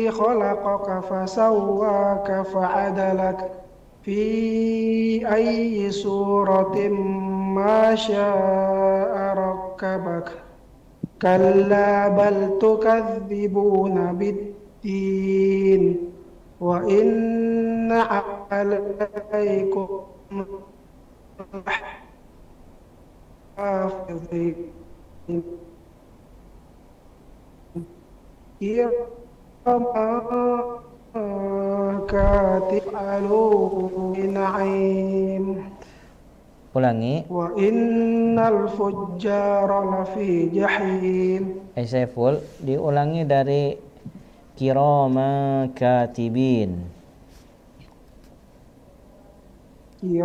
خلقك فسواك فعدلك في أي سورة ما شاء ركبك كلا بل تكذبون بالدين وإن عليكم حافظين كراما كاتب نعيم. Ulangi. Wa innal fujjara lafi jahim. Saiful, diulangi dari kirama katibin.